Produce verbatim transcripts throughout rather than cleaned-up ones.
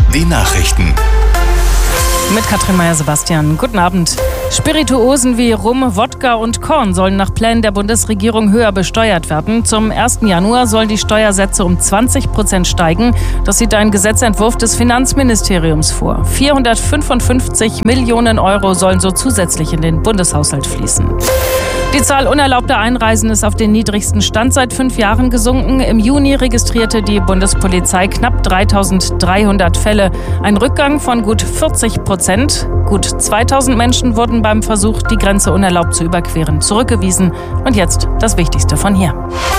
die Nachrichten. Mit Katrin Meyer-Sebastian. Guten Abend. Spirituosen wie Rum, Wodka und Korn sollen nach Plänen der Bundesregierung höher besteuert werden. Zum ersten Januar sollen die Steuersätze um zwanzig Prozent steigen. Das sieht ein Gesetzentwurf des Finanzministeriums vor. vierhundertfünfundfünfzig Millionen Euro sollen so zusätzlich in den Bundeshaushalt fließen. Die Zahl unerlaubter Einreisen ist auf den niedrigsten Stand seit fünf Jahren gesunken. Im Juni registrierte die Bundespolizei knapp dreitausenddreihundert Fälle. Ein Rückgang von gut vierzig Prozent. Gut zweitausend Menschen wurden beim Versuch, die Grenze unerlaubt zu überqueren, zurückgewiesen. Und jetzt das Wichtigste von hier.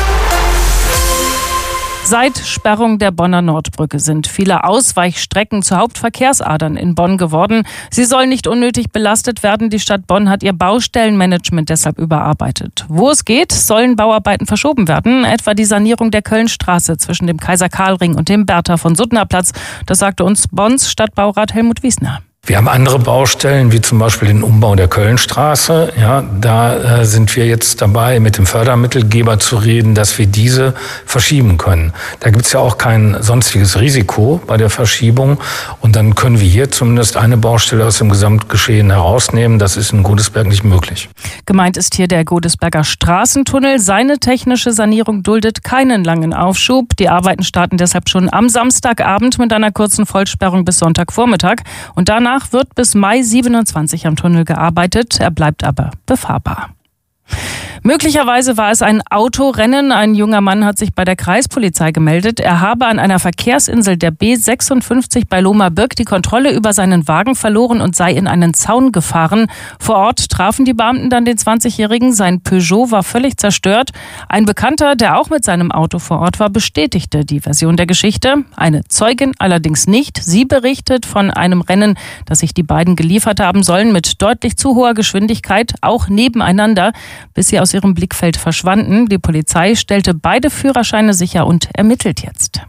Seit Sperrung der Bonner Nordbrücke sind viele Ausweichstrecken zu Hauptverkehrsadern in Bonn geworden. Sie sollen nicht unnötig belastet werden. Die Stadt Bonn hat ihr Baustellenmanagement deshalb überarbeitet. Wo es geht, sollen Bauarbeiten verschoben werden, etwa die Sanierung der Kölnstraße zwischen dem Kaiser-Karl-Ring und dem Bertha-von-Suttner-Platz. Das sagte uns Bonns Stadtbaurat Helmut Wiesner. Wir haben andere Baustellen, wie zum Beispiel den Umbau der Kölnstraße. Ja, da äh, sind wir jetzt dabei, mit dem Fördermittelgeber zu reden, dass wir diese verschieben können. Da gibt es ja auch kein sonstiges Risiko bei der Verschiebung. Und dann können wir hier zumindest eine Baustelle aus dem Gesamtgeschehen herausnehmen. Das ist in Godesberg nicht möglich. Gemeint ist hier der Godesberger Straßentunnel. Seine technische Sanierung duldet keinen langen Aufschub. Die Arbeiten starten deshalb schon am Samstagabend mit einer kurzen Vollsperrung bis Sonntagvormittag. Und danach wird bis Mai siebenundzwanzig am Tunnel gearbeitet. Er bleibt aber befahrbar. Möglicherweise war es ein Autorennen. Ein junger Mann hat sich bei der Kreispolizei gemeldet. Er habe an einer Verkehrsinsel der B sechsundfünfzig bei Lohmar-Birk die Kontrolle über seinen Wagen verloren und sei in einen Zaun gefahren. Vor Ort trafen die Beamten dann den zwanzigjährigen. Sein Peugeot war völlig zerstört. Ein Bekannter, der auch mit seinem Auto vor Ort war, bestätigte die Version der Geschichte. Eine Zeugin allerdings nicht. Sie berichtet von einem Rennen, das sich die beiden geliefert haben sollen, mit deutlich zu hoher Geschwindigkeit, auch nebeneinander, bis sie aus ihrem Blickfeld verschwanden. Die Polizei stellte beide Führerscheine sicher und ermittelt jetzt.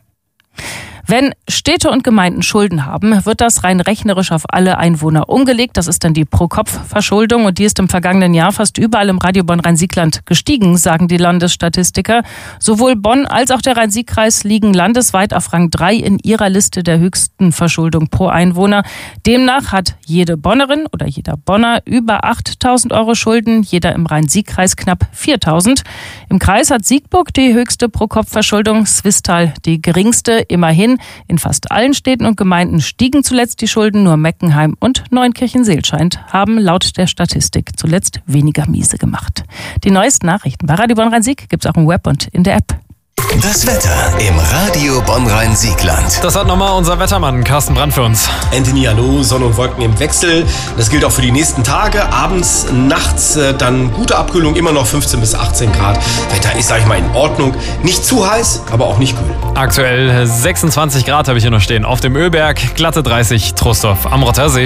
Wenn Städte und Gemeinden Schulden haben, wird das rein rechnerisch auf alle Einwohner umgelegt. Das ist dann die Pro-Kopf-Verschuldung und die ist im vergangenen Jahr fast überall im Radio Bonn-Rhein-Sieg-Land gestiegen, sagen die Landesstatistiker. Sowohl Bonn als auch der Rhein-Sieg-Kreis liegen landesweit auf Rang drei in ihrer Liste der höchsten Verschuldung pro Einwohner. Demnach hat jede Bonnerin oder jeder Bonner über achttausend Euro Schulden, jeder im Rhein-Sieg-Kreis knapp viertausend. Im Kreis hat Siegburg die höchste Pro-Kopf-Verschuldung, Swisttal die geringste, immerhin. In fast allen Städten und Gemeinden stiegen zuletzt die Schulden, nur Meckenheim und Neunkirchen-Seelscheid haben laut der Statistik zuletzt weniger miese gemacht. Die neuesten Nachrichten bei Radio Bonn-Rhein-Sieg gibt es auch im Web und in der App. Das Wetter im Radio Bonn-Rhein-Sieg-Land. Das hat nochmal unser Wettermann Carsten Brandt für uns. Anthony, hallo, Sonne und Wolken im Wechsel. Das gilt auch für die nächsten Tage. Abends, nachts dann gute Abkühlung, immer noch fünfzehn bis achtzehn Grad. Wetter ist, sag ich mal, in Ordnung. Nicht zu heiß, aber auch nicht kühl. Aktuell sechsundzwanzig Grad habe ich hier noch stehen. Auf dem Ölberg, glatte dreißig, Troisdorf am Rottersee.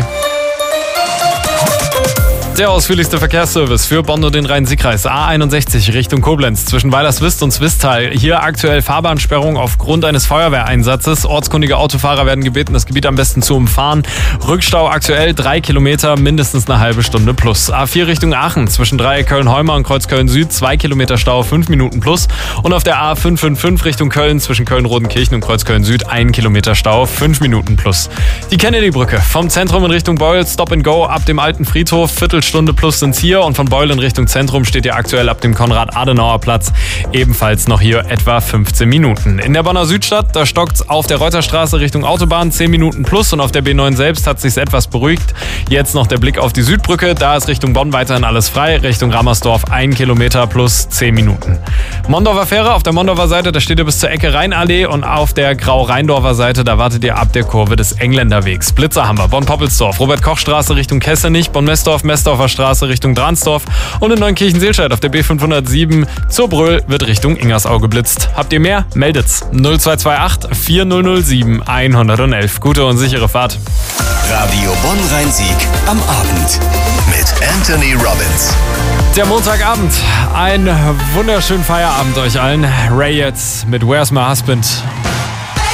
Der ausführlichste Verkehrsservice für Bonn und den Rhein-Sieg-Kreis. A einundsechzig Richtung Koblenz zwischen Weilerswist und Swisttal. Hier aktuell Fahrbahnsperrung aufgrund eines Feuerwehreinsatzes. Ortskundige Autofahrer werden gebeten, das Gebiet am besten zu umfahren. Rückstau aktuell drei Kilometer, mindestens eine halbe Stunde plus. A vier Richtung Aachen zwischen Dreieck Köln-Heumer und Kreuz Köln-Süd. zwei Kilometer Stau, fünf Minuten plus. Und auf der A fünf fünf fünf Richtung Köln zwischen Köln-Rodenkirchen und Kreuz Köln-Süd. ein Kilometer Stau, fünf Minuten plus. Die Kennedy-Brücke vom Zentrum in Richtung Beul. Stop and Go ab dem alten Friedhof. Viertel Stunde plus sind's hier und von Beul in Richtung Zentrum steht ihr aktuell ab dem Konrad-Adenauer-Platz ebenfalls noch hier etwa fünfzehn Minuten. In der Bonner Südstadt, da stockt's auf der Reuterstraße Richtung Autobahn zehn Minuten plus und auf der B neun selbst hat sich's etwas beruhigt. Jetzt noch der Blick auf die Südbrücke, da ist Richtung Bonn weiterhin alles frei, Richtung Rammersdorf ein Kilometer plus zehn Minuten. Mondorfer Fähre auf der Mondorfer Seite, da steht ihr bis zur Ecke Rheinallee und auf der Grau-Rheindorfer Seite, da wartet ihr ab der Kurve des Engländerwegs. Blitzer haben wir, Bonn-Poppelsdorf, Robert-Koch-Straße Richtung Kessenich, Bonn-Messdorf, Messdorfer Straße Richtung Dransdorf und in Neunkirchen-Seelscheid auf der B fünfhundertsieben zur Bröl wird Richtung Ingersau geblitzt. Habt ihr mehr? Meldet's. null zwei zwei acht vier null null sieben eins eins eins. Gute und sichere Fahrt. Radio Bonn-Rhein-Sieg am Abend mit Anthony Robbins. Der Montagabend. Ein wunderschönen Feierabend euch allen. Ray jetzt mit Where's My Husband?